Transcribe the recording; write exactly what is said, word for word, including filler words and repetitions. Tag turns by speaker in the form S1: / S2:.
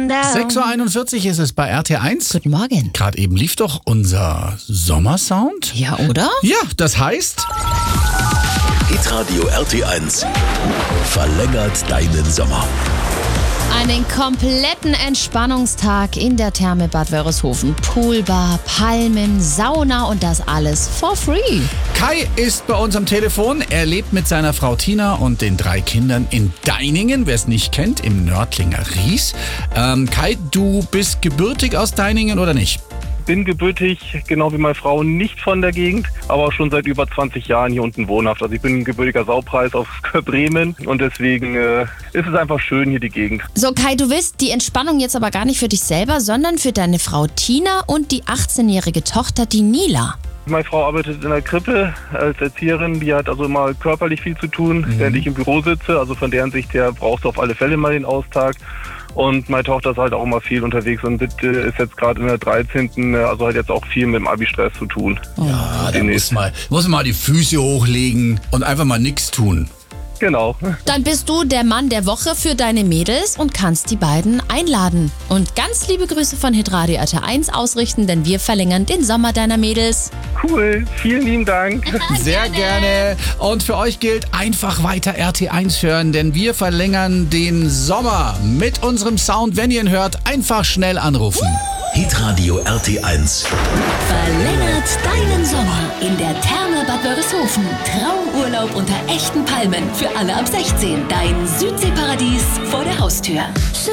S1: getting down.
S2: sechs Uhr einundvierzig ist es bei R T eins.
S1: Guten Morgen.
S2: Gerade eben lief doch unser Sommersound.
S1: Ja, oder?
S2: Ja, das heißt...
S3: Hitradio R T eins verlängert deinen Sommer.
S1: Einen kompletten Entspannungstag in der Therme Bad Wörishofen. Poolbar, Palmen, Sauna und das alles for free.
S2: Kai ist bei uns am Telefon. Er lebt mit seiner Frau Tina und den drei Kindern in Deiningen, wer es nicht kennt, im Nördlinger Ries. Ähm, Kai, du bist gebürtig aus Deiningen oder nicht?
S4: Bin gebürtig, genau wie meine Frau, nicht von der Gegend, aber schon seit über zwanzig Jahren hier unten wohnhaft. Also ich bin ein gebürtiger Saupreis aus Bremen und deswegen äh, ist es einfach schön hier die Gegend.
S1: So Kai, du willst die Entspannung jetzt aber gar nicht für dich selber, sondern für deine Frau Tina und die achtzehnjährige Tochter, die Nila.
S4: Meine Frau arbeitet in der Krippe als Erzieherin, die hat also immer körperlich viel zu tun, mhm. während ich im Büro sitze. Also von deren Sicht her brauchst du auf alle Fälle mal den Austag. Und meine Tochter ist halt auch immer viel unterwegs und ist jetzt gerade in der dreizehnten Also hat jetzt auch viel mit dem Abi-Stress zu tun.
S2: Ja, da muss mal, muss mal die Füße hochlegen und einfach mal nichts tun.
S4: Genau.
S1: Dann bist du der Mann der Woche für deine Mädels und kannst die beiden einladen. Und ganz liebe Grüße von Hitradio R T eins ausrichten, denn wir verlängern den Sommer deiner Mädels.
S4: Cool, vielen lieben Dank.
S2: Sehr gerne. Und für euch gilt, einfach weiter R T eins hören, denn wir verlängern den Sommer mit unserem Sound. Wenn ihr ihn hört, einfach schnell anrufen.
S3: Hitradio R T eins
S5: verlängert deinen Sommer in der Therme Bad Wörishofen. Traumurlaub unter echten Palmen für alle ab sechzehn. Dein Südseeparadies vor der Haustür.